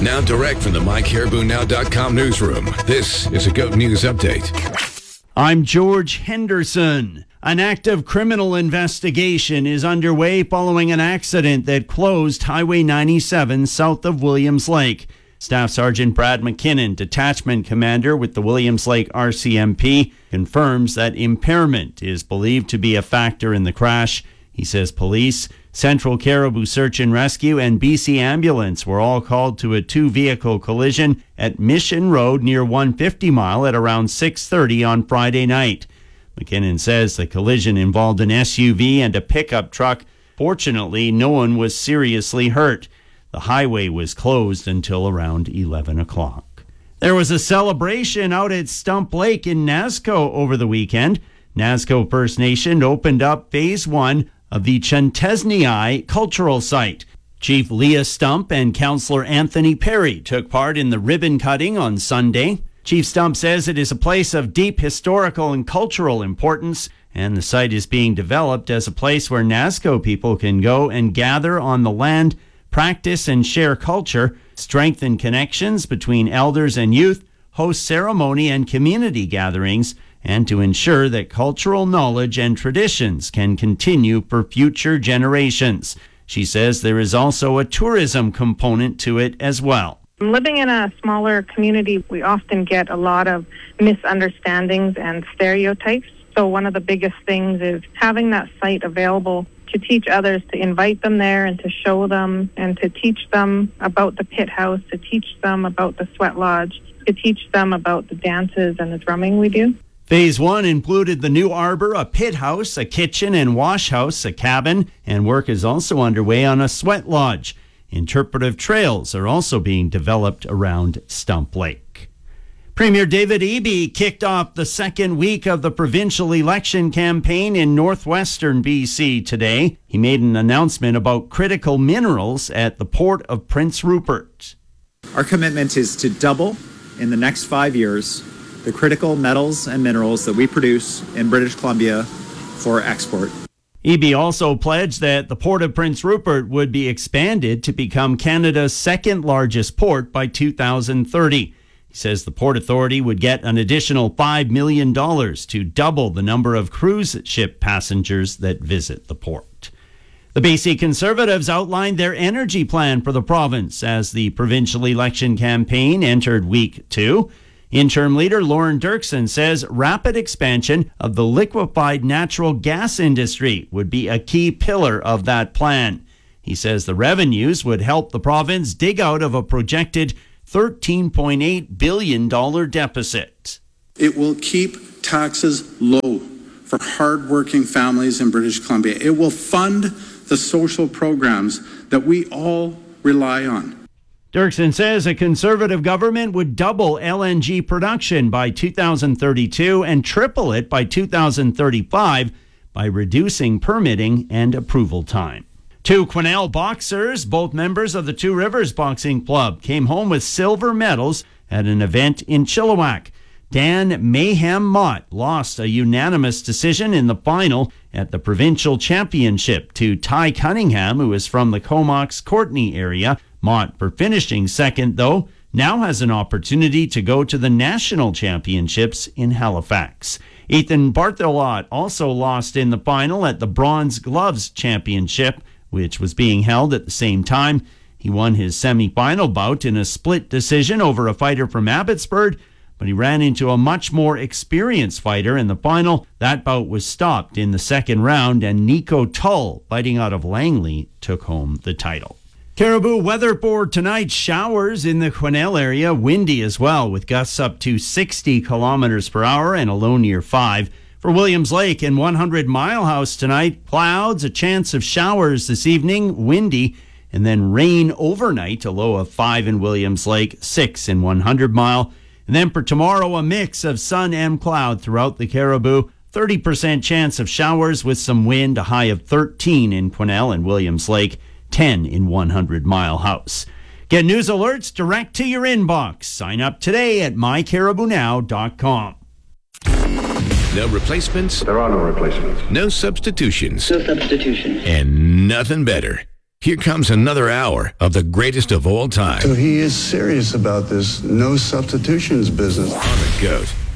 Now direct from the MyCaribouNow.com newsroom, this is a GOAT News Update. I'm George Henderson. An active criminal investigation is underway following an accident that closed Highway 97 south of Williams Lake. Staff Sergeant Brad McKinnon, detachment commander with the Williams Lake RCMP, confirms that impairment is believed to be a factor in the crash. He says police, Central Caribou Search and Rescue, and BC Ambulance were all called to a two-vehicle collision at Mission Road near 150 Mile at around 6:30 on Friday night. McKinnon says the collision involved an SUV and a pickup truck. Fortunately, no one was seriously hurt. The highway was closed until around 11 o'clock. There was a celebration out at Stump Lake in Nasco over the weekend. Nasco First Nation opened up Phase 1 of the Chantesnii Cultural Site. Chief Leah Stump and Councillor Anthony Perry took part in the ribbon cutting on Sunday. Chief Stump says it is a place of deep historical and cultural importance, and the site is being developed as a place where Nasco people can go and gather on the land, practice and share culture, strengthen connections between elders and youth, host ceremony and community gatherings, and to ensure that cultural knowledge and traditions can continue for future generations. She says there is also a tourism component to it as well. Living in a smaller community, we often get a lot of misunderstandings and stereotypes. So one of the biggest things is having that site available to teach others, to invite them there and to show them and to teach them about the pit house, to teach them about the sweat lodge, to teach them about the dances and the drumming we do. Phase 1 included the new arbor, a pit house, a kitchen and wash house, a cabin, and work is also underway on a sweat lodge. Interpretive trails are also being developed around Stump Lake. Premier David Eby kicked off the second week of the provincial election campaign in northwestern BC today. He made an announcement about critical minerals at the Port of Prince Rupert. Our commitment is to double in the next 5 years the critical metals and minerals that we produce in British Columbia for export. Eby also pledged that the Port of Prince Rupert would be expanded to become Canada's second largest port by 2030. He says the Port Authority would get an additional $5 million to double the number of cruise ship passengers that visit the port. The BC Conservatives outlined their energy plan for the province as the provincial election campaign entered week 2. Interim leader Lauren Dirksen says rapid expansion of the liquefied natural gas industry would be a key pillar of that plan. He says the revenues would help the province dig out of a projected $13.8 billion deficit. It will keep taxes low for hardworking families in British Columbia. It will fund the social programs that we all rely on. Dirksen says a Conservative government would double LNG production by 2032 and triple it by 2035 by reducing permitting and approval time. 2 Quesnel boxers, both members of the Two Rivers Boxing Club, came home with silver medals at an event in Chilliwack. Dan Mayhem Mott lost a unanimous decision in the final at the provincial championship to Ty Cunningham, who is from the Comox-Courtenay area. Mott, for finishing second, though, now has an opportunity to go to the national championships in Halifax. Ethan Barthelot also lost in the final at the Bronze Gloves Championship, which was being held at the same time. He won his semi-final bout in a split decision over a fighter from Abbotsford, but he ran into a much more experienced fighter in the final. That bout was stopped in the second round, and Nico Tull, fighting out of Langley, took home the title. Caribou weather for tonight: showers in the Quesnel area, windy as well, with gusts up to 60 kilometers per hour and a low near 5. For Williams Lake and 100 Mile House tonight, clouds, a chance of showers this evening, windy, and then rain overnight, a low of 5 in Williams Lake, 6 in 100 Mile. And then for tomorrow, a mix of sun and cloud throughout the Caribou. 30% chance of showers with some wind, a high of 13 in Quesnel and Williams Lake, 10 in 100 Mile House. Get news alerts direct to your inbox. Sign up today at mycaribounow.com. No replacements. There are no replacements. No substitutions. No substitutions. And nothing better Here comes another hour of the greatest of all time So he is serious about this no substitutions business. on The GOAT.